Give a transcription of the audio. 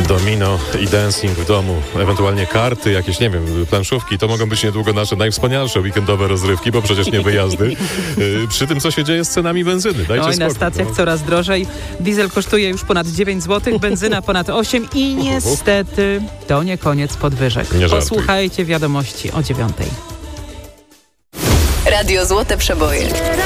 Domino i dancing w domu, ewentualnie karty, jakieś, nie wiem, planszówki, to mogą być niedługo nasze najwspanialsze weekendowe rozrywki, bo przecież nie wyjazdy. Przy tym, co się dzieje z cenami benzyny. Dajcie spokój. Na stacjach coraz drożej. Diesel kosztuje już ponad 9 zł, benzyna ponad 8 i niestety to nie koniec podwyżek. Posłuchajcie wiadomości o 9:00. Radio Złote Przeboje.